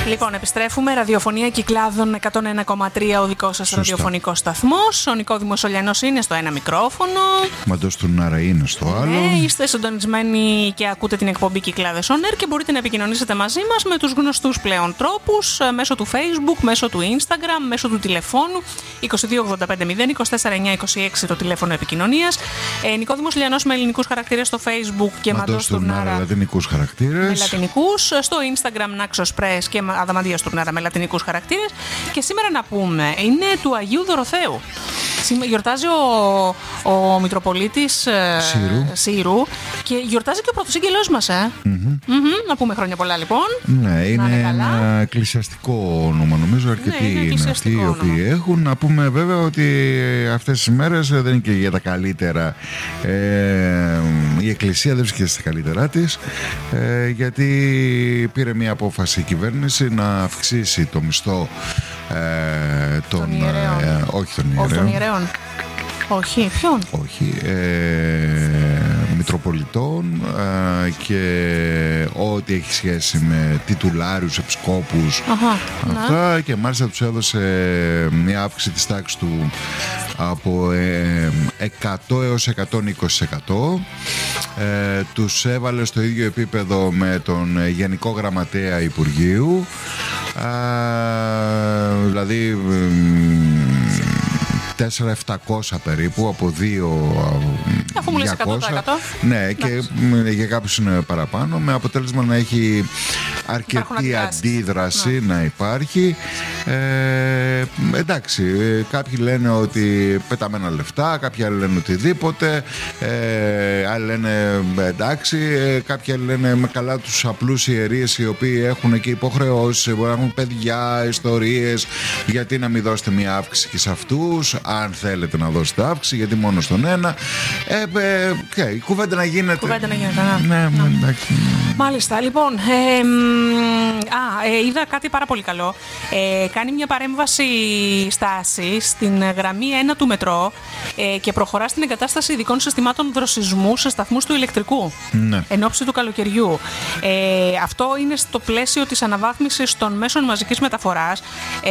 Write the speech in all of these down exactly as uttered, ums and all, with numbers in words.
Λοιπόν, επιστρέφουμε. Ραδιοφωνία Κυκλάδων εκατόν ένα κόμμα τρία, ο δικός σας ραδιοφωνικός σταθμός. Ο Νικόδημος Ολιανός είναι στο ένα μικρόφωνο. Μαντός Τουρνάρα είναι στο άλλο. Ναι, είστε συντονισμένοι και ακούτε την εκπομπή Κυκλάδες On Air και μπορείτε να επικοινωνήσετε μαζί μας με τους γνωστούς πλέον τρόπους, μέσω του Facebook, μέσω του Instagram, μέσω του τηλεφώνου είκοσι δύο ογδόντα πέντε μηδέν είκοσι τέσσερα εννιά είκοσι έξι το τηλέφωνο επικοινωνίας. Ε, Νικόδημος Ολιανός με ελληνικούς χαρακτήρες στο Facebook και Μαντός Τουρνάρα λατινικούς χαρακτήρες. Με λατινικούς. Στο Instagram Νάξος Press και Αδαμαντίας Τουρνάρα με λατινικούς χαρακτήρες. Και σήμερα να πούμε, είναι του Αγίου Δωροθέου. Γιορτάζει ο, ο Μητροπολίτης Σύρου. Σύρου και γιορτάζει και ο πρωτοσύγγελός μας, ε. Mm-hmm. Mm-hmm. Να πούμε χρόνια πολλά, λοιπόν. Ναι, είναι, είναι ένα εκκλησιαστικό όνομα, νομίζω. Αρκετοί ναι, είναι, είναι αυτοί οι οποίοι έχουν. Να πούμε βέβαια ότι αυτές τις μέρες δεν είναι και για τα καλύτερα. Ε, η Εκκλησία δεν βρίσκεται στα καλύτερά της, ε, γιατί πήρε μια απόφαση η κυβέρνηση να αυξήσει το μισθό ε, των, των ιερέων. Ε, όχι των ιερέων. Όχι των ιερέων. Όχι, ποιον? Όχι, ε, Μητροπολιτών ε, και ό,τι έχει σχέση με τιτουλάριους, επισκόπους. Αχα, αυτά ναι. Και μάλιστα τους έδωσε μια αύξηση της τάξης του από ε, εκατό έως εκατόν είκοσι τοις εκατό. Ε, τους έβαλε στο ίδιο επίπεδο με τον Γενικό Γραμματέα Υπουργείου, ε, δηλαδή τέσσερα χιλιάδες επτακόσια περίπου από δύο αφού μου λες εκατό τοις εκατό. Ναι, και για κάποιους είναι παραπάνω, με αποτέλεσμα να έχει αρκετή αντίδραση ναι. να υπάρχει. Ε, εντάξει, κάποιοι λένε ότι πεταμένα λεφτά, κάποιοι άλλοι λένε οτιδήποτε, ε, άλλοι λένε εντάξει, κάποιοι άλλοι λένε με καλά τους απλούς ιερείς οι οποίοι έχουν και υποχρεώσεις, μπορεί να έχουν παιδιά, ιστορίες, γιατί να μην δώσετε μια αύξηση και σε αυτούς, αν θέλετε να δώσετε αύξηση, γιατί μόνο στον ένα. Ε, ε, okay, η κουβέντα να γίνεται. Κουβέντα να γίνεται, ναι. ναι, ναι. εντάξει. Μάλιστα, λοιπόν. Ε, α, ε, είδα κάτι πάρα πολύ καλό. Ε, κάνει μια παρέμβαση στάση στην γραμμή ένα του μετρό ε, και προχωρά στην εγκατάσταση ειδικών συστημάτων δροσισμού σε σταθμούς του ηλεκτρικού. Ναι. Εν ώψη του καλοκαιριού. Ε, αυτό είναι στο πλαίσιο της αναβάθμισης των μέσων μαζικής μεταφοράς.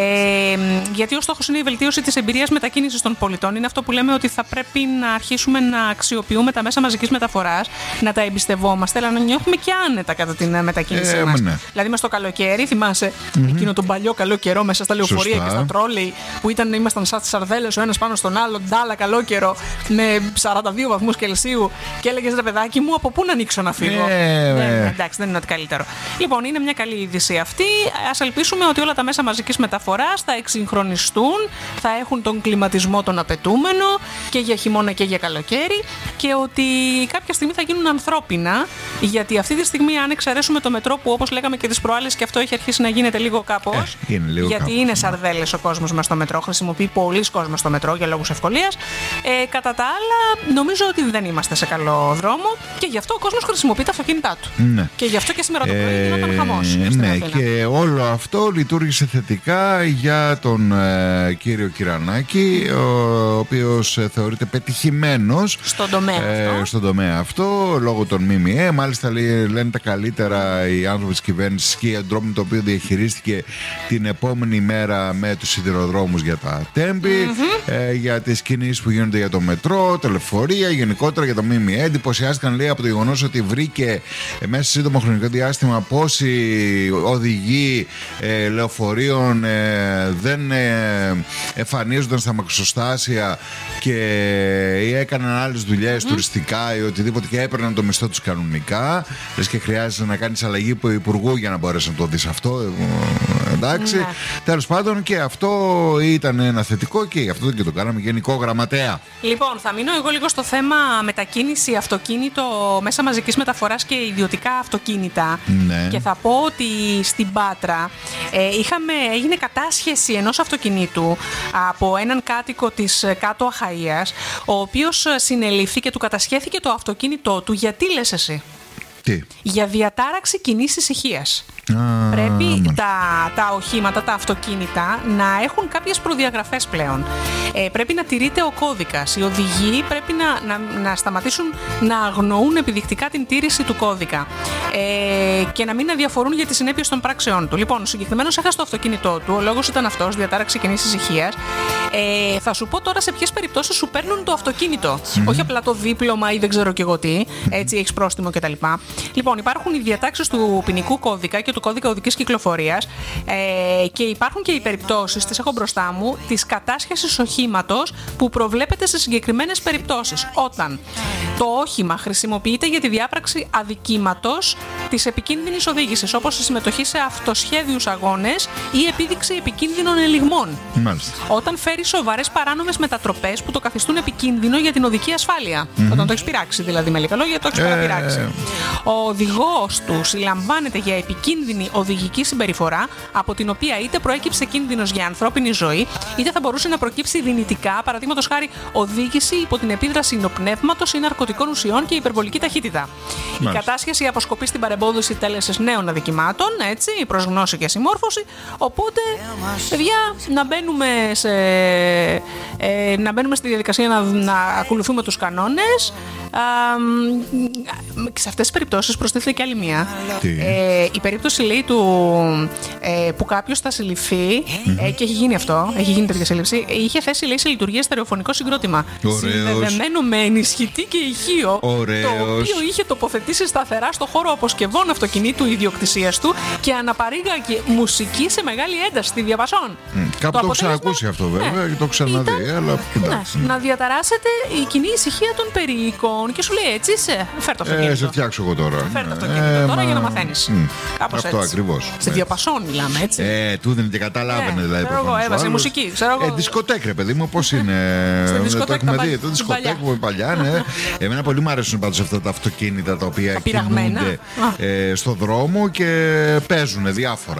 Ε, γιατί ο στόχος είναι η βελτίωση της εμπειρίας μετακίνησης των πολιτών. Είναι αυτό που λέμε ότι θα πρέπει να αρχίσουμε να αξιοποιούμε τα μέσα μαζικής μεταφοράς, να τα εμπιστευόμαστε, αλλά να νιώθουμε και άνετα κατά την μετακίνησή ε, μας. Ναι. Δηλαδή, μες στο καλοκαίρι, θυμάσαι mm-hmm. εκείνο τον παλιό καλό καιρό μέσα στα λεωφορεία Σωστά. Και στα τρόλεϊ που ήταν, ήμασταν σαν τις σαρδέλες ο ένας πάνω στον άλλο, ντάλα καλό καιρό με σαράντα δύο βαθμούς Κελσίου και έλεγες ρε παιδάκι μου, από πού να ανοίξω να φύγω. Ε, ναι, εντάξει, δεν είναι ότι καλύτερο. Λοιπόν, είναι μια καλή είδηση αυτή. Ας ελπίσουμε ότι όλα τα μέσα μαζικής μεταφοράς θα εξυγχρονιστούν, θα έχουν τον κλιματισμό τον απαιτούμενο και για χειμώνα και για καλοκαίρι και ότι κάποια στιγμή θα γίνουν ανθρώπινα, γιατί αυτή τη στιγμή, αν εξαιρέσουμε το μετρό που όπως λέγαμε και τις προάλλες και αυτό έχει αρχίσει να γίνεται λίγο κάπως, ε, είναι λίγο γιατί κάπως. Είναι σαρδέλες ο κόσμος μας στο μετρό, χρησιμοποιεί πολλοί κόσμος στο μετρό για λόγους ευκολίας. Ε, κατά τα άλλα, νομίζω ότι δεν είμαστε σε καλό δρόμο και γι' αυτό ο κόσμος χρησιμοποιεί τα αυτοκίνητά του. Ναι. Και γι' αυτό και σήμερα το πρωί γινόταν χαμός. Ε, ναι, και όλο αυτό λειτουργήσε θετικά για τον ε, κύριο Κυρανάκη, ο οποίος ε, θεωρείται πετυχημένος στον τομέα, ε, αυτό. στον τομέα αυτό, λόγω των ΜΜΕ. Μάλιστα λένε τα καλύτερα οι άνθρωποι της κυβέρνησης και για τον τρόπο με τον οποίο διαχειρίστηκε την επόμενη μέρα με τους σιδηροδρόμους για τα τέμπη, mm-hmm. ε, για τις κινήσεις που γίνονται για το μετρό, τα λεωφορεία, γενικότερα για το ΜΜΕ. Εντυπωσιάστηκαν, λέει, από το γεγονός ότι βρήκε ε, μέσα σε σύντομο χρονικό διάστημα πόσοι οδηγοί ε, λεωφορείων ε, δεν ε, εμφανίζονταν στα μακροσοστάσια και έκαναν άλλες δουλειές mm. τουριστικά ή οτιδήποτε και έπαιρναν το μισθό τους κανονικά. Λες και χρειάζεται να κάνεις αλλαγή του υπουργού για να μπορέσει να το δεις αυτό. Εντάξει. Ναι. Τέλος πάντων, και αυτό ήταν ένα θετικό και γι' αυτό και το κάναμε Γενικό Γραμματέα. Λοιπόν, θα μείνω εγώ λίγο στο θέμα μετακίνηση, αυτοκίνητο, μέσα μαζικής μεταφοράς και ιδιωτικά αυτοκίνητα. Ναι. Και θα πω ότι στην Πάτρα ε, είχαμε, έγινε κατάσχεση ενός αυτοκινήτου από έναν κάτοικο της Κάτω Αχαΐας, ο οποίος συνελήφθη και του κατασχέθηκε το αυτοκίνητό του. Γιατί λες εσύ? Τι? Για διατάραξη κοινής ησυχίας. Α, Πρέπει τα, τα οχήματα, τα αυτοκίνητα να έχουν κάποιες προδιαγραφές πλέον. Ε, πρέπει να τηρείται ο κώδικας. Οι οδηγοί πρέπει να, να, να σταματήσουν να αγνοούν επιδεικτικά την τήρηση του κώδικα ε, και να μην αδιαφορούν για τις συνέπειες των πράξεών του. Λοιπόν, ο συγκεκριμένος έχασε το αυτοκίνητό του, ο λόγος ήταν αυτός, διατάραξη κοινής ησυχίας. Ε, θα σου πω τώρα σε ποιες περιπτώσεις σου παίρνουν το αυτοκίνητο. Mm-hmm. Όχι απλά το δίπλωμα ή δεν ξέρω και εγώ τι, έτσι έχεις πρόστιμο κτλ. Λοιπόν, υπάρχουν οι διατάξεις του ποινικού κώδικα και του κώδικα οδικής κυκλοφορίας ε, και υπάρχουν και οι περιπτώσεις, τις έχω μπροστά μου, της κατάσχεσης οχήματος που προβλέπεται σε συγκεκριμένες περιπτώσεις. Όταν το όχημα χρησιμοποιείται για τη διάπραξη αδικήματος της επικίνδυνης οδήγησης, όπως η συμμετοχή σε αυτοσχέδιους αγώνες ή επίδειξη επικίνδυνων ελιγμών. Μάλιστα. Όταν φέρει σοβαρές παράνομες μετατροπές που το καθιστούν επικίνδυνο για την οδική ασφάλεια. Mm-hmm. Όταν το έχεις πειράξει, δηλαδή με λίγα λόγια, το έχεις ε... παραπειράξει. Ο οδηγός του συλλαμβάνεται για επικίνδυνη οδηγική συμπεριφορά, από την οποία είτε προέκυψε κίνδυνος για ανθρώπινη ζωή, είτε θα μπορούσε να προκύψει δυνητικά, παραδείγματος χάρη οδήγηση υπό την επίδραση νοπνεύματος ή ναρκωτικών ουσιών και υπερβολική ταχύτητα. Μάλιστα. Η κατάσχεση αποσκοπεί στην παρεμπόδιση τέλεσης νέων αδικημάτων, έτσι, προς γνώση και συμμόρφωση. Οπότε, παιδιά, να μπαίνουμε, σε, ε, να μπαίνουμε στη διαδικασία να, να ακολουθούμε τους κανόνες. Α, σε αυτές τις περιπτώσεις προστίθεται και άλλη μία. Ε, η περίπτωση, λέει, του, ε, που κάποιος θα συλληφθεί mm-hmm. ε, και έχει γίνει αυτό, έχει γίνει τέτοια σύλληψη, είχε θέσει, λέει, σε λειτουργία στερεοφωνικό συγκρότημα. Συνδεδεμένο με ενισχυτή και ηχείο, Ωραίος. Το οποίο είχε τοποθετήσει σταθερά στο χώρο αποσκευών αυτοκινήτου ιδιοκτησίας του και αναπαρήγαγε μουσική σε μεγάλη ένταση στη διαπασόν. Mm, κάπου το έχω ξανακούσει αυτό, βέβαια, ναι, και το έχω ξαναδεί. Αλλά, ναι, να διαταράσσεται η κοινή ησυχία των περιοικών και σου λέει, έτσι είσαι, φέρ' το αυτοκίνητο. Ε, σε φτιάξω εγώ τώρα. Φέρ' το αυτοκίνητο ε, τώρα μα... για να μαθαίνεις. Mm, Κάπως αυτό έτσι. Ακριβώς. Σε διαπασόν μιλάμε, έτσι. Ε, του δεν και καταλάβαινε, ε, δηλαδή. Ξέρω εγώ, έβαζε μουσική. Ξέρω εγώ. Ε, δισκοτέκ, ρε παιδί μου, πώς είναι. Το έχουμε δει. Το δισκοτέκ που είναι παλιά, ναι. Εμένα πολύ μου αρέσουν πάντως αυτά τα αυτοκίνητα τα οποία κινούνται στο δρόμο και παίζουν διάφορα.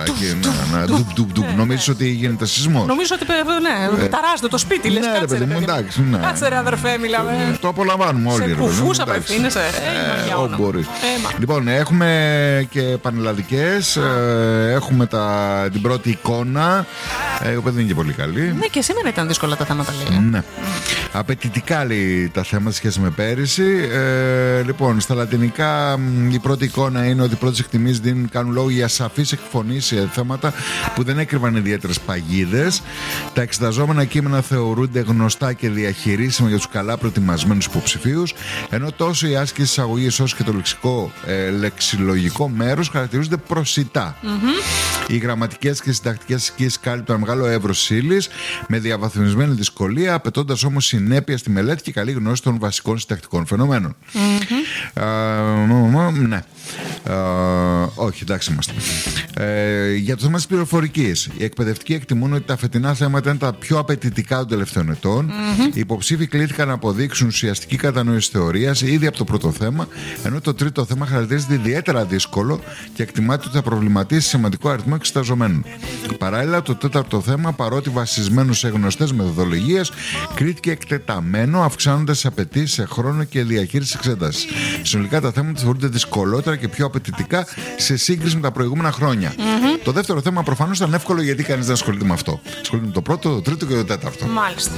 Νομίζεις ότι γίνεται σεισμός. Νομίζω ότι ταράζεται το σπίτι, λες. Ναι, ρε παιδί μου, εντάξει. Κάτσε, ρε αδερφέ, μιλάμε. Το απολαμβάνουμε όλοι. Σε κουφούς απευθύνεσαι. Ό, μπορείς. Λοιπόν, έχουμε και πανελλαδικές. Έχουμε την πρώτη εικόνα, η οποία δεν είναι και πολύ καλή. Ναι, και σήμερα ήταν δύσκολα τα θέματα, λέει. Ναι. Απαιτητικά, λέει, τα θέματα σχέση με πέρυσι. Ε, λοιπόν, στα λατινικά η πρώτη εικόνα είναι ότι οι πρώτες εκτιμήσεις δίνουν, κάνουν λόγο για σαφείς εκφωνήσεις σε θέματα που δεν έκρυβαν ιδιαίτερες παγίδες. Τα εξεταζόμενα κείμενα θεωρούνται γνωστά και διαχειρίσιμα για τους καλά προετοιμασμένους υποψηφίους, ενώ τόσο η άσκηση της εισαγωγής όσο και το λεξικό, ε, λεξιλογικό μέρος χαρακτηρίζονται προσιτά. Mm-hmm. Οι γραμματικές και συντακτικές ασκήσεις κάλυπταν μεγάλο εύρος ύλης με διαβαθμισμένη δυσκολία, απαιτώντας όμως συνέπεια στη μελέτη και καλή γνώση των βασικών συντακτικών φαινομένων. Mm-hmm. Uh, ναι. Uh, όχι, εντάξει είμαστε. Uh, για το θέμα της πληροφορικής, οι εκπαιδευτικοί εκτιμούν ότι τα φετινά θέματα είναι τα πιο απαιτητικά των τελευταίων ετών. Mm-hmm. Οι υποψήφοι κλήθηκαν να αποδείξουν ουσιαστική κατανόηση θεωρίας ήδη από το πρώτο θέμα, ενώ το τρίτο θέμα χαρακτηρίζεται ιδιαίτερα δύσκολο και εκτιμάται ότι θα προβληματίσει σημαντικό αριθμό εξεταζομένων. Παράλληλα, το τέταρτο θέμα, παρότι βασισμένο σε γνωστές μεθοδολογίες, κρίθηκε εκτεταμένο, αυξάνοντας τις απαιτήσεις σε χρόνο και διαχείριση εξέτασης. Συνολικά τα θέματα θεωρούνται δυσκολότερα και πιο απαιτητικά σε σύγκριση με τα προηγούμενα χρόνια. Mm-hmm. Το δεύτερο θέμα προφανώς ήταν εύκολο, γιατί κανείς δεν ασχολείται με αυτό. Ασχολείται με το πρώτο, το τρίτο και το τέταρτο. Μάλιστα.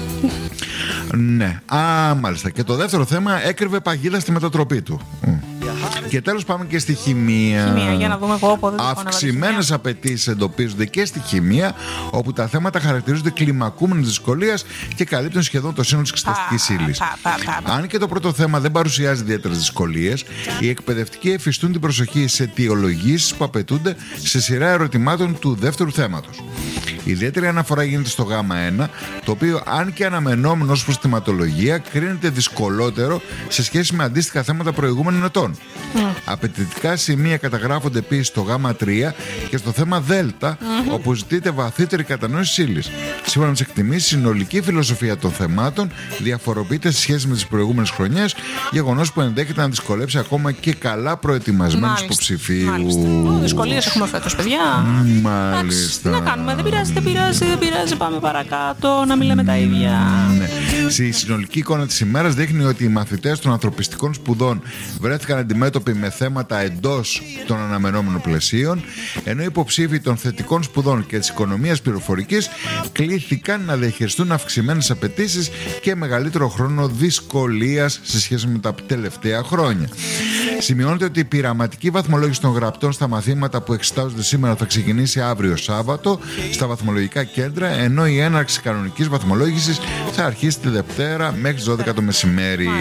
Ναι. Α, μάλιστα. Και το δεύτερο θέμα έκρυβε παγίδα στη μετατροπή του. Και τέλος πάμε και στη χημεία. Χημεία, για να δούμε εγώ. Αυξημένες απαιτήσεις εντοπίζονται και στη χημεία, όπου τα θέματα χαρακτηρίζονται κλιμακούμενης δυσκολίας και καλύπτουν σχεδόν το σύνολο της εξεταστικής ύλης. Αν και το πρώτο θέμα δεν παρουσιάζει ιδιαίτερες δυσκολίες, οι εκπαιδευτικοί εφιστούν την προσοχή σε αιτιολογήσεις που απαιτούνται σε σειρά ερωτημάτων του δεύτερου θέματος. Η ιδιαίτερη αναφορά γίνεται στο γάμα ένα, το οποίο, αν και αναμενόμενο ως προς θεματολογία, κρίνεται δυσκολότερο σε σχέση με αντίστοιχα θέματα προηγούμενων ετών. Mm. Απαιτητικά σημεία καταγράφονται επίσης στο γάμα τρία και στο θέμα δέλτα, mm-hmm. όπου ζητείται βαθύτερη κατανόηση ύλης. Σύμφωνα με τις εκτιμήσεις, η συνολική φιλοσοφία των θεμάτων διαφοροποιείται σε σχέση με τις προηγούμενες χρονιές, γεγονός που ενδέχεται να δυσκολέψει ακόμα και καλά προετοιμασμένους υποψηφίους. Δυσκολίες έχουμε φέτος, παιδιά. Μάλιστα. Τι να κάνουμε, δεν πειράζει, δεν πειράζει, δεν πειράζει. Πάμε παρακάτω, να μιλάμε τα ίδια. Ναι. Στη συνολική εικόνα της ημέρας δείχνει ότι οι μαθητές των ανθρωπιστικών σπουδών βρέθηκαν αντιμέτωποι με θέματα εντός των αναμενόμενων πλαισίων, ενώ οι υποψήφοι των θετικών σπουδών και της οικονομίας πληροφορικής κλήθηκαν να διαχειριστούν αυξημένες απαιτήσεις και μεγαλύτερο χρόνο δυσκολίας σε σχέση με τα τελευταία χρόνια. Σημειώνεται ότι η πειραματική βαθμολόγηση των γραπτών στα μαθήματα που εξετάζονται σήμερα θα ξεκινήσει αύριο Σάββατο στα βαθμολογικά κέντρα, ενώ η έναρξη κανονικής βαθμολόγησης θα αρχίσει τη Δευτέρα μέχρι τις δώδεκα το μεσημέρι.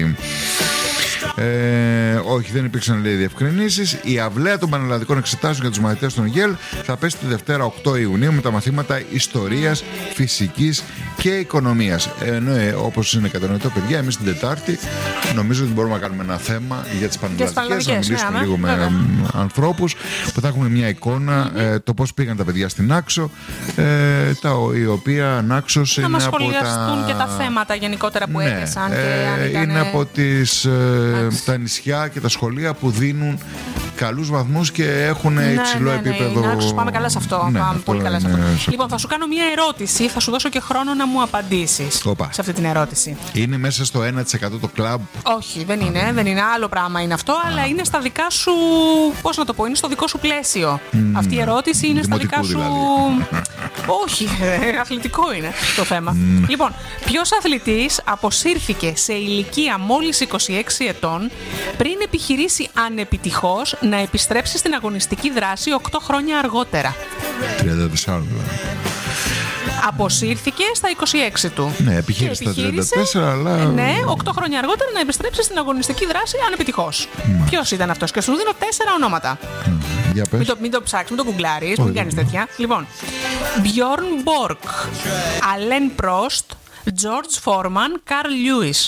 Ε, όχι, δεν υπήρξαν, λέει, διευκρινήσεις. Η αυλαία των πανελλαδικών εξετάσεων για τους μαθητές των ΓΕΛ θα πέσει τη Δευτέρα οκτώ Ιουνίου με τα μαθήματα ιστορίας, φυσικής και οικονομίας. Ενώ, ε, όπως είναι κατανοητό, παιδιά, εμείς την Τετάρτη νομίζω ότι μπορούμε να κάνουμε ένα θέμα για τις πανελλαδικές, να μιλήσουμε ναι, λίγο με, με ανθρώπους που θα έχουμε μια εικόνα ε, το πώς πήγαν τα παιδιά στην Άξο, ε, τα, η οποία Άξος είναι από τα... Να μας σχολιαστούν και τα θέματα γενικότερα που ναι, έπεσαν. Ε, και αν ήταν... Είναι από τις... Ε, τα νησιά και τα σχολεία που δίνουν καλούς βαθμούς και έχουν ναι, υψηλό ναι, ναι, επίπεδο. Ναι, ναι, πάμε καλά σε αυτό. Ναι, πάμε πολύ καλά σε αυτό. Ναι, λοιπόν, θα σου κάνω μια ερώτηση, θα σου δώσω και χρόνο να μου απαντήσεις Οπα. σε αυτή την ερώτηση. Είναι μέσα στο ένα τοις εκατό το κλαμπ? Όχι, δεν είναι, δεν είναι. Άλλο πράγμα είναι αυτό, Α. αλλά είναι στα δικά σου. Πώς να το πω, είναι στο δικό σου πλαίσιο. Mm, αυτή η ερώτηση είναι στα δικά σου. Δηλαδή. Όχι, αθλητικό είναι το θέμα. Mm. Λοιπόν, ποιος αθλητής αποσύρθηκε σε ηλικία μόλις είκοσι έξι ετών πριν επιχειρήσει ανεπιτυχώς να επιστρέψει στην αγωνιστική δράση οκτώ χρόνια αργότερα? τριάντα τέσσερα δηλαδή. Αποσύρθηκε στα είκοσι έξι του. Ναι, επιχείρησε στα τριάντα τέσσερα, αλλά. Ναι, οκτώ χρόνια αργότερα να επιστρέψει στην αγωνιστική δράση ανεπιτυχώς. Ποιος ήταν αυτός? Και σου δίνω τέσσερα ονόματα. Mm. Για πες. Μην το, μην το ψάξεις, μην το γκουγκλάρεις, μην κάνεις τέτοια. Λοιπόν, Bjorn Borg, Alain Prost, George Foreman, Carl Lewis.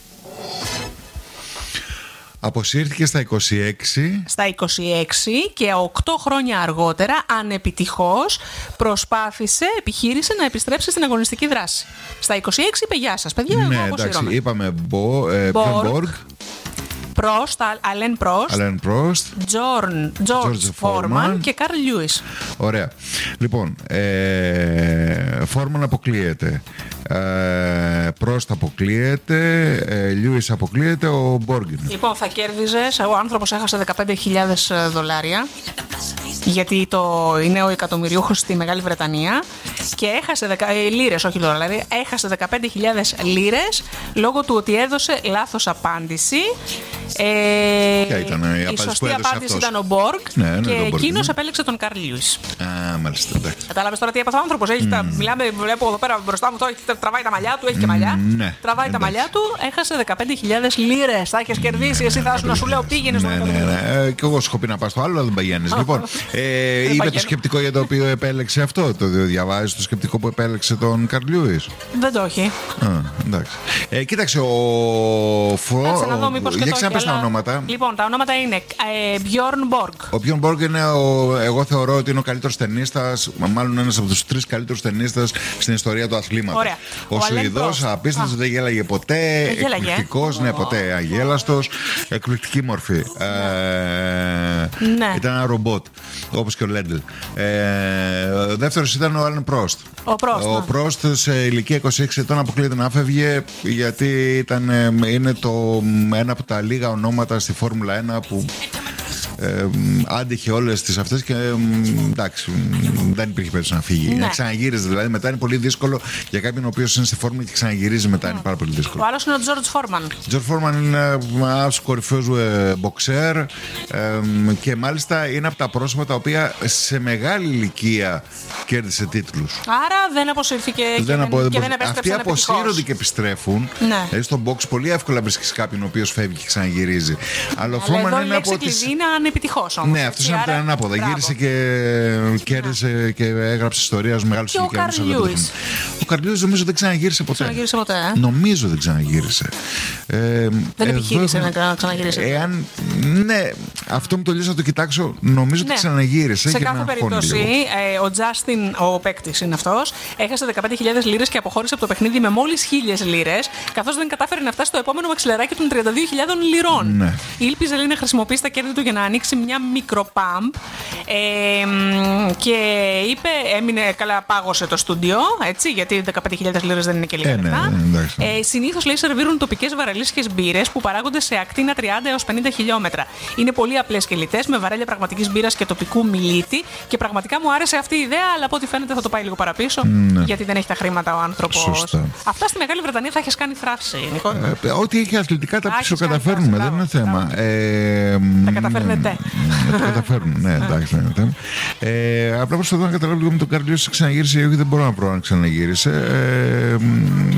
Αποσύρθηκε στα είκοσι έξι. Στα είκοσι έξι και οκτώ χρόνια αργότερα, ανεπιτυχώς, προσπάθησε, επιχείρησε να επιστρέψει στην αγωνιστική δράση. Στα είκοσι έξι είπε γεια σας, παιδιά, ναι, εγώ εντάξει, είπαμε Μπο, ε, Borg, Prost, Alain Prost, Alain Prost, George, George Foreman και Carl Lewis. Ωραία. Λοιπόν, ε, Foreman αποκλείεται. Ε, Prost αποκλείεται. Ε, Lewis αποκλείεται. Ο Borg. Λοιπόν, θα κέρδιζες. Ο άνθρωπος έχασε δεκαπέντε χιλιάδες δολάρια. Γιατί το είναι ο εκατομμυριούχος στη Μεγάλη Βρετανία και έχασε δεκα... ε, λίρες, όχι δολάρια, έχασε δεκαπέντε χιλιάδες λίρες λόγω του ότι έδωσε λάθος απάντηση. Ε, Ποια ήταν η απάντηση? Η σωστή που έδωσε απάντηση αυτός? Ήταν ο Μπόργκ, ναι, ναι, και εκείνος ναι. επέλεξε τον Καρλ Λιούις. Α, μάλιστα, εντάξει. Κατάλαβες τώρα τι έπαθε ο άνθρωπος? Έχει mm. τα, μιλάμε, βλέπω εδώ πέρα μπροστά μου, το, τραβάει τα μαλλιά του, έχει και μαλλιά. Mm, ναι, τραβάει εντάξει. τα μαλλιά του, έχασε δεκαπέντε χιλιάδες λίρες. Θα έχεις κερδίσει, εσύ θα σου να σου λέω πήγαινε στο ναι, ναι, ναι. Ε, και εγώ σου έχω πει να πας στο άλλο, αλλά δεν παγιάνεις. Λοιπόν, ε, είπε το σκεπτικό για το οποίο επέλεξε αυτό. Το διαβάζεις το σκεπτικό που επέλεξε τον Καρλ Λιούις? Δεν το έχει. Α, εντάξει. Ε, κοίταξε, ο Φρο. Για ξαναπες τα ονόματα. Λοιπόν, τα ονόματα είναι ε, Bjorn Borg. Ο Bjorn Borg είναι, ο, εγώ θεωρώ ότι είναι ο καλύτερος ταινίστας, μάλλον ένας από τους τρεις καλύτερους ταινίστας στην ιστορία του αθλήματος. Ωραία. Ο, ο Σουηδός, απίστευτος, δεν γέλαγε ποτέ. Εκπληκτικός, ναι, ποτέ αγέλαστος. Εκπληκτική μορφή. Ε, ναι. Ήταν ένα ρομπότ, όπως και ο Λέντελ. Ε, ο δεύτερος ήταν ο Alain Prost. Ο Prost, ο Prost σε ηλικία είκοσι έξι ετών αποκλείεται να φεύγε, γιατί ήταν, είναι το, ένα από τα λίγα ονόματα στη Φόρμουλα ένα που ε, άντυχε όλες τις αυτές και ε, εντάξει, δεν υπήρχε περίπτωση να φύγει. Ναι. Να ξαναγύριζε δηλαδή. Μετά είναι πολύ δύσκολο για κάποιον ο οποίος είναι στη Φόρμουλα και ξαναγυρίζει μετά. Mm. Είναι πάρα πολύ δύσκολο. Ο άλλος είναι ο George Foreman. George Foreman είναι ένα από τους κορυφαίους ε, μποξέρ ε, και μάλιστα είναι από τα πρόσωπα τα οποία σε μεγάλη ηλικία κέρδισε τίτλους. Άρα δεν αποσύρθηκε δεν και, απο... δεν, και δεν επέστρεψε. Αυτοί αποσύρονται και επιστρέφουν. Ναι. Δηλαδή στο box πολύ εύκολα βρίσκεις κάποιον ο οποίος φεύγει και ξαναγυρίζει. Αλλά ο Foreman είναι από τις... είναι ανεπιτυχώς όμως. Ναι, αυτός είναι από τα ανάποδα. Μπράβο. Γύρισε και κέρδισε ναι. και έγραψε ιστορία ως μεγάλος ηλικιανός. Ο Καρλ Λιούις νομίζω δεν ξαναγύρισε ποτέ. Ξαναγύρισε ποτέ ε? Νομίζω δεν ξαναγύρισε. Ε, δεν επιχείρησε εδώ... να ξαναγύρισε. Εάν, ναι, αυτό μου το λύσα να το κοιτάξω. Νομίζω ναι. ότι ξαναγύρισε. Σε κάθε περίπτωση, ε, ο Τζάστιν, ο παίκτης είναι αυτός, έχασε δεκαπέντε χιλιάδες λίρες και αποχώρησε από το παιχνίδι με μόλις χίλιες λίρες, καθώς δεν κατάφερε να φτάσει στο επόμενο μαξιλαράκι των τριάντα δύο χιλιάδων λιρών. Ναι. Ήλπιζε λέει, να χρησιμοποιήσει τα κέρδη του για να ανοίξει μια μικροπάμπ. Ε, Mm, και είπε, έμεινε καλά, πάγωσε το στούντιο, έτσι, γιατί δεκαπέντε χιλιάδες λίρες δεν είναι και λίγα λεφτά. Ε, ναι, ε, συνήθως, λέει, σερβίρουν τοπικές βαρελίσιες μπύρες που παράγονται σε ακτίνα τριάντα έως πενήντα χιλιόμετρα. Είναι πολύ απλές και λιτές, με βαρέλια πραγματικής μπύρας και τοπικού μιλίτη. Και πραγματικά μου άρεσε αυτή η ιδέα, αλλά από ό,τι φαίνεται θα το πάει λίγο παραπίσω, ναι. γιατί δεν έχει τα χρήματα ο άνθρωπος. Σωστά. Αυτά στη Μεγάλη Βρετανία θα έχεις κάνει θράψη, Νικό. Ε, ό,τι έχει αθλητικά τα ψιλοκαταφέρνουμε, δεν είναι θέμα. Ε, τα καταφέρνετε. Τα καταφέρνουν, ναι, εντάξει, δεν είναι θέμα. Ε, απλά προσπαθώ να καταλάβω λίγο με τον Καρλιός ξαναγύρισε ή όχι, δεν μπορώ να βρω αν ξαναγύρισε. Ε, ε,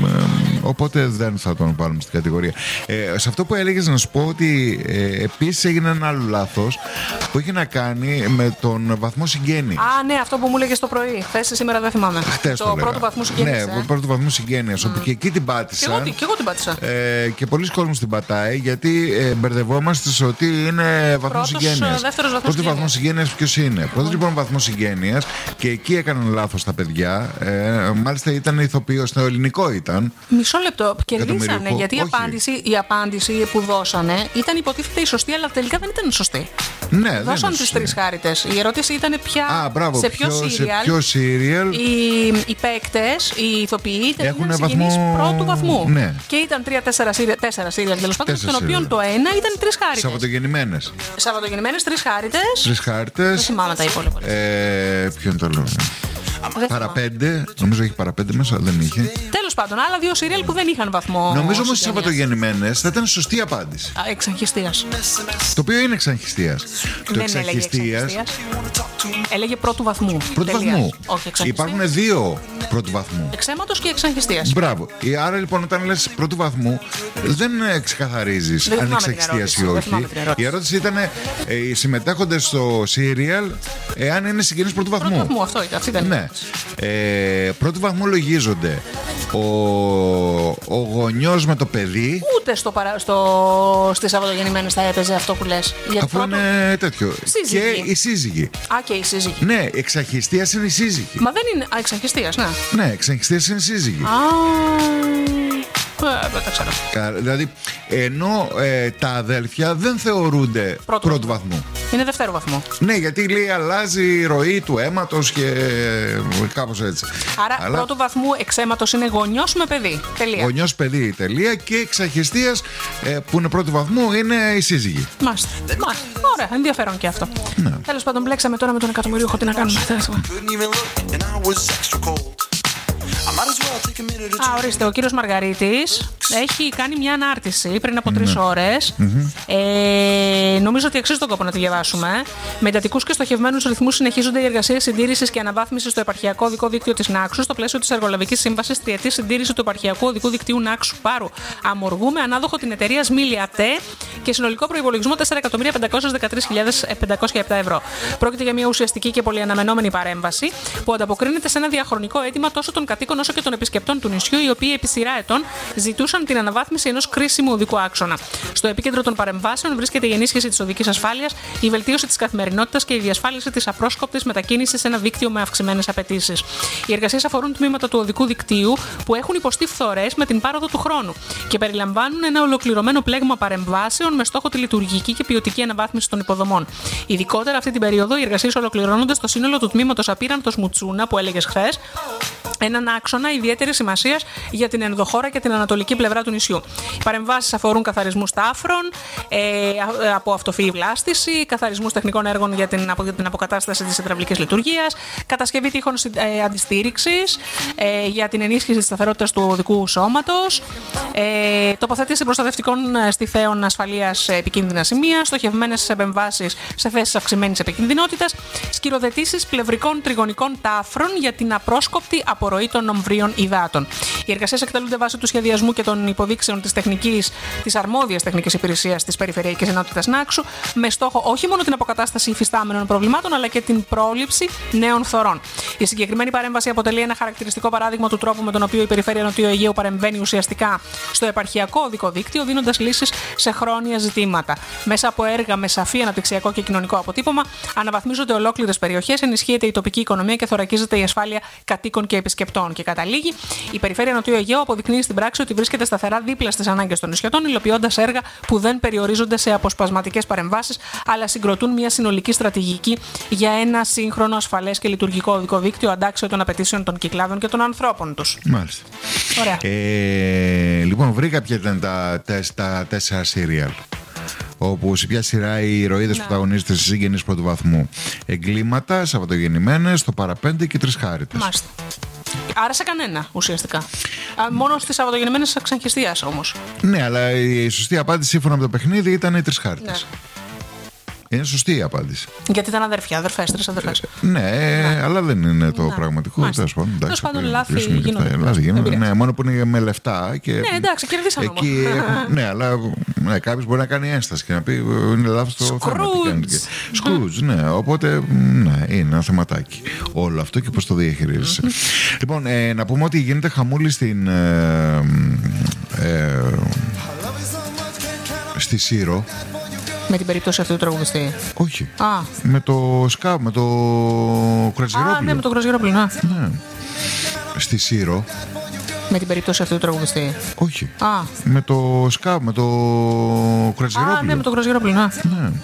οπότε δεν θα τον βάλουμε στην κατηγορία. Ε, σε αυτό που έλεγες να σου πω ότι ε, επίσης έγινε ένα άλλο λάθος που έχει να κάνει με τον βαθμό συγγένειας. Α, ναι, αυτό που μου έλεγες το πρωί. Χθες σήμερα δεν θυμάμαι. Χθες το το πρώτο βαθμό συγγένειας. Ναι, ε. πρώτο βαθμό συγγένειας. Mm. Όπου και εκεί την πάτησα. Και εγώ, και εγώ την πάτησα. Ε, και πολλοί κόσμοι την πατάει γιατί ε, μπερδευόμαστε ότι είναι βαθμό συγγένειας. Πρώτο βαθμό συγγένειας ποιος είναι. Mm. Πρώτο λοιπόν βαθμό συγγένειας και εκεί έκαναν λάθος τα παιδιά. Ε, μάλιστα ήταν ηθοποιός, στο ελληνικό ήταν. Μισό λεπτό. Κερδίσανε γιατί η απάντηση, η απάντηση που δώσανε ήταν υποτίθεται η σωστή, αλλά τελικά δεν ήταν σωστή. Ναι, δώσαν τις τρεις χάριτες. Η ερώτηση ήταν ποια. Α, μπράβο, σε ποιο σύριαλ οι, οι παίκτες, οι ηθοποιοί έχουν συγγενείς βαθμό πρώτου βαθμού. Ναι. Και ήταν τρία-τέσσερα σύριαλ τέλος πάντων, των οποίων το ένα ήταν τρεις χάριτες. Σαββατογεννημένες. Σαββατογεννημένες, τρεις χάριτες. Τρεις χάριτες. Δεν θυμάμαι τα υπόλοιπα. Ε, ποιο είναι το άλλο. Παραπέντε, νομίζω έχει παραπέντε μέσα, δεν είχε. Τέλος πάντων, άλλα δύο σύριαλ που δεν είχαν βαθμό. Νομίζω όμως οι Σαββατογεννημένες θα ήταν σωστή απάντηση. Α, εξαγχιστίας. Το οποίο είναι εξαγχιστίας. Το εξαγχιστίας έλεγε πρώτου βαθμού. Πρώτου βαθμού. Όχι, υπάρχουν δύο πρώτου βαθμού. Εξαίματος και εξαγχιστίας. Μπράβο. Άρα λοιπόν, όταν λες πρώτου βαθμού, δεν ξεκαθαρίζεις αν εξαγχιστίας ή όχι. Η ερώτηση ήταν ε, οι συμμετέχοντες στο σύριαλ εάν είναι συγγενείς πρώτου βαθμού. Πρώτου βαθμού, αυτό ήταν. Αυτή ήταν. Ναι. Ε, πρώτου βαθμού λογίζονται ο, ο γονιός με το παιδί. Ούτε στο, παρα... στο... στις Σαββατογεννημένες θα έπαιζε αυτό που λες. Γιατί αφού πρώτο... είναι τέτοιο. Σύζυγοι. Και οι σύζυγοι. Α, και οι σύζυγοι. Ναι, εξαγχιστίας είναι οι σύζυγοι. Μα δεν είναι. Α, εξαγχιστίας, ναι. Ναι, εξαγχιστίας είναι οι σύζυγοι. Α. Δεν τα ξέρω. Δηλαδή, ενώ ε, τα αδέλφια δεν θεωρούνται πρώτου, πρώτου βαθμού. Είναι δευτέρου βαθμού. Ναι, γιατί λέει αλλάζει η ροή του αίματος και κάπως έτσι. Άρα Αλλά... πρώτου βαθμού εξαίματος είναι γονιός με παιδί. Τελεία. Γονιός παιδί, τελεία. Και εξαγχιστίας ε, που είναι πρώτου βαθμού είναι οι σύζυγοι. Μάλιστα. Μάλιστα. Ωραία, ενδιαφέρον και αυτό. Ναι. Τέλος πάντων, μπλέξαμε τώρα με τον εκατομμυρίουχο. Τι να κάνουμε. Α, ορίστε, ο κύριος Μαργαρίτης έχει κάνει μια ανάρτηση πριν από τρεις mm-hmm. ώρες. Mm-hmm. Ε, νομίζω ότι αξίζει τον κόπο να τη διαβάσουμε. Με εντατικούς και στοχευμένους ρυθμούς συνεχίζονται οι εργασίες συντήρησης και αναβάθμισης στο επαρχιακό οδικό δίκτυο της Νάξου στο πλαίσιο της εργολαβικής σύμβασης τριετή συντήρηση του επαρχιακού οδικού δικτύου Νάξου Πάρου Αμοργού με ανάδοχο την εταιρεία Σμίλια-Τέ και συνολικό προϋπολογισμό τέσσερα εκατομμύρια πεντακόσιες δεκατρείς χιλιάδες πεντακόσια επτά ευρώ. Πρόκειται για μια ουσιαστική και πολυαναμενόμενη παρέμβαση που ανταποκρίνεται σε ένα διαχρονικό αίτημα τόσο των κατοίκων όσο και των επισκεπτών του νησιού, οι οποίοι επί σειρά ετών ζητούσαν την αναβάθμιση ενός κρίσιμου οδικού άξονα. Στο επίκεντρο των παρεμβάσεων βρίσκεται η ενίσχυση της οδικής ασφάλειας, η βελτίωση της καθημερινότητας και η διασφάλιση της απρόσκοπτης μετακίνησης σε ένα δίκτυο με αυξημένες απαιτήσεις. Οι εργασίες αφορούν τμήματα του οδικού δικτύου που έχουν υποστεί φθορές με την πάροδο του χρόνου και περιλαμβάνουν ένα ολοκληρωμένο πλέγμα παρεμβάσεων με στόχο τη λειτουργική και ποιοτική αναβάθμιση των υποδομών. Ειδικότερα αυτή την περίοδο οι εργασίες ολοκληρώνονται στο σύνολο του τμήματος Απείραντος Μουτσούνα που έλεγες χθες, έναν άξονα ιδιαίτερης σημασίας για την ενδοχώρα και την ανατολική πλευρά του νησιού. Οι παρεμβάσεις αφορούν καθαρισμούς τάφρων, ε, από αυτοφυή βλάστηση, καθαρισμούς τεχνικών έργων για την, απο, για την αποκατάσταση της υδραυλικής λειτουργίας, κατασκευή τείχων ε, αντιστήριξης ε, για την ενίσχυση της σταθερότητας του οδικού σώματος, ε, τοποθέτηση προστατευτικών στιθέων ασφαλείας σε επικίνδυνα σημεία, στοχευμένες επεμβάσεις σε θέσεις αυξημένης επικινδυνότητας, σκυροδετήσεις πλευρικών τριγωνικών τάφρων για την απρόσκοπτη απορροή των ομβρίων υδάτων. Οι εργασίες εκτελούνται βάσει του σχεδιασμού και των υποδείξεων της τεχνικής, της αρμόδιας τεχνικής υπηρεσίας της Περιφερειακής Ενότητας Νάξου, με στόχο όχι μόνο την αποκατάσταση υφιστάμενων προβλημάτων, αλλά και την πρόληψη νέων φθορών. Η συγκεκριμένη παρέμβαση αποτελεί ένα χαρακτηριστικό παράδειγμα του τρόπου με τον οποίο η Περιφέρεια Νοτιού Αιγαίου παρεμβαίνει ουσιαστικά στο επαρχιακό οδικό δίκτυο, δίνοντας λύσεις σε χρόνια ζητήματα. Μέσα από έργα με σαφή αναπτυξιακό και κοινωνικό αποτύπωμα, αναβαθμίζονται ολόκληρες περιοχές, ενισχύεται η τοπική οικονομία και θωρακίζεται η ασφάλεια κατοίκων και επισκεπτών. Και καταλήγει, η περιφέρεια Νοτιού Αιγαίου αποδεικνύει στην πράξη ότι βρίσκεται σταθερά δίπλα στις ανάγκες των νησιωτών, υλοποιώντας έργα που δεν περιορίζονται σε αποσπασματικές παρεμβάσεις, αλλά συγκροτούν μια συνολική στρατηγική για ένα σύγχρονο, ασφαλές και λειτουργικό οδικό δίκτυο αντάξιο των απαιτήσεων των κυκλάδων και των ανθρώπων τους. Μάλιστα. Ωραία. Ε, λοιπόν, βρήκα ποια ήταν τα, τα τέσσερα σύριαλ. Όπου σε ποια σειρά οι ηρωίδες ναι. πρωταγωνίστες στις συγγενείς πρώτου βαθμού. Εγκλήματα, Σαββατογεννημένες, το Παραπέντε και Τρεις Χάριτες. Μάλιστα. Άρα σε κανένα ουσιαστικά. Α, μόνο στις Σαββατογεννημένες ξαγχιστίας όμως. Ναι, αλλά η σωστή απάντηση σύμφωνα με το παιχνίδι ήταν οι Τρεις Χάριτες. Ναι. Είναι σωστή η απάντηση. Γιατί ήταν αδέρφια, αδερφές, τρεις αδερφές. Ναι, ναι, αλλά δεν είναι το ναι. πραγματικό. Τέλος πάντων, Τέλος πάντων, λάθη γίνονται. Λάθη γίνονται. Ναι, μόνο που είναι με λεφτά. Και ναι, εντάξει, κερδίσαμε όμως. Έχουν, ναι, αλλά ναι, κάποιος μπορεί να κάνει ένσταση και να πει είναι λάθος το θέμα. Σκρούτζ, ναι. Οπότε, ναι, είναι ένα θεματάκι. Όλο αυτό και πώς το διαχειρίζεσαι. Λοιπόν, ε, να πούμε ότι γίνεται χαμούλη στην. Ε, ε, στη Σύρο. Με την περίπτωση αυτού του τραγουδιστή. Όχι. Α. Με το Σκάβ, με το Κρουαζιερόπουλο. Α, ναι, με το Κρουαζιερόπουλο, ναι. ναι. Στη Σύρο. Με την περίπτωση αυτού του τραγουδιστή. Όχι. Α. Με το Σκάβ, με το Κρουαζιερόπουλο. Α, ναι, με το Κρουαζιερόπουλο, ναι. ναι.